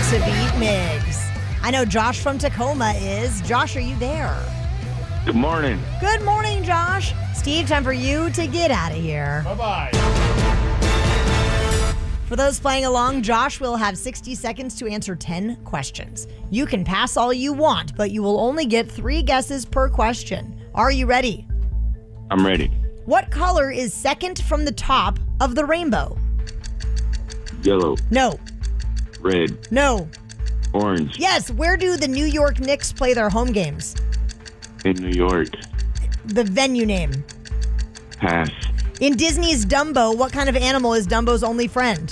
to beat Migs. I know Josh from Tacoma is. Josh, are you there? Good morning. Good morning, Josh. Steve, time for you to get out of here. Bye-bye. For those playing along, Josh will have 60 seconds to answer 10 questions. You can pass all you want, but you will only get 3 guesses per question. Are you ready? I'm ready. What color is second from the top of the rainbow? Yellow, No. red, No. orange. Yes, where do the New York Knicks play their home games? In New York. The venue name. Pass. In Disney's Dumbo, what kind of animal is Dumbo's only friend?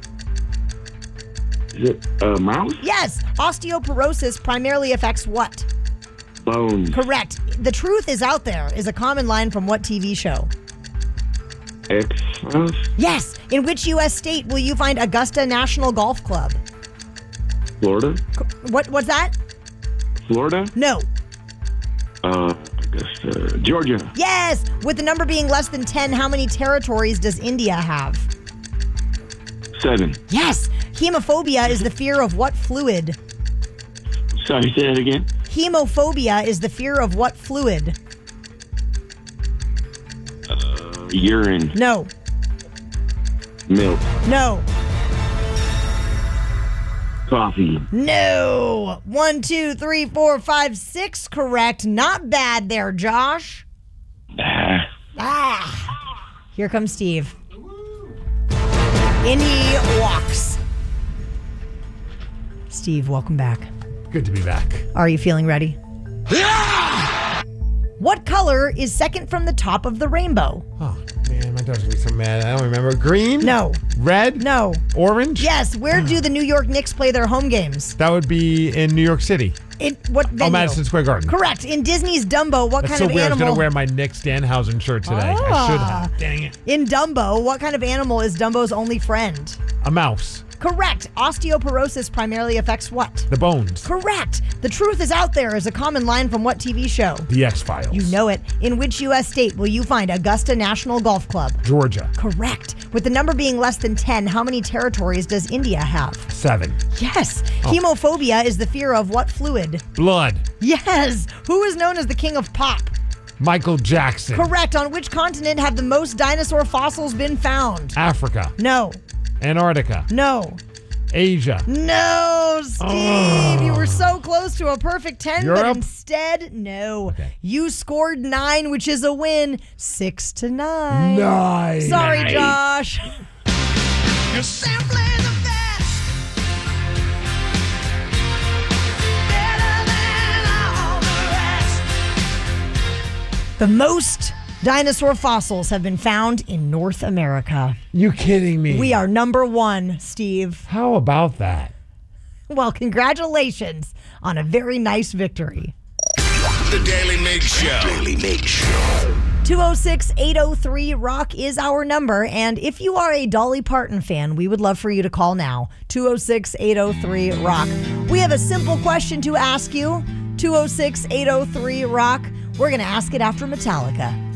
Is it a mouse? Yes, osteoporosis primarily affects what? Bones. Correct. The truth is out there is a common line from what TV show? X-Files? Yes. In which U.S. state will you find Augusta National Golf Club? Florida? What's that? Florida? No. Augusta. Georgia. Yes. With the number being less than 10, how many territories does India have? 7. Yes. Hemophobia is the fear of what fluid? Sorry, say that again. Hemophobia is the fear of what fluid? Urine. No. Milk. No. Coffee. No. 1, 2, 3, 4, 5, 6 correct. Not bad there, Josh. Here comes Steve. In he walks. Steve, welcome back. Good to be back. Are you feeling ready? What color is second from the top of the rainbow? Oh, man, my daughter's going to be so mad. I don't remember. Green? No. Red? No. Orange? Yes. Where do the New York Knicks play their home games? That would be in New York City. In what venue? Oh, Madison Square Garden. Correct. In Disney's Dumbo, what That's kind so of weird. animal? I was going to wear my Nick Stanhausen shirt today. I should have. Dang it. In Dumbo, what kind of animal is Dumbo's only friend? A mouse. Correct. Osteoporosis primarily affects what? The bones. Correct. The truth is out there is a common line from what TV show? The X-Files. You know it. In which U.S. state will you find Augusta National Golf Club? Georgia. Correct. With the number being less than 10, how many territories does India have? 7. Yes. Hemophobia is the fear of what fluid? Blood. Yes. Who is known as the king of pop? Michael Jackson. Correct. On which continent have the most dinosaur fossils been found? Africa. No. Antarctica. No. Asia. No, Steve. You were so close to a perfect 10, Europe? but instead, no. Okay. You scored 9, which is a win. 6-9. Nice. Sorry, Nice. Josh. You're simply the best. Better than all the rest. The most dinosaur fossils have been found in North America. You kidding me? We are number 1, Steve. How about that? Well, congratulations on a very nice victory. The Daily Mig Show. Daily Mig Show. 206-803-ROCK is our number. And if you are a Dolly Parton fan, we would love for you to call now. 206-803-ROCK. We have a simple question to ask you. 206-803-ROCK. We're going to ask it after Metallica.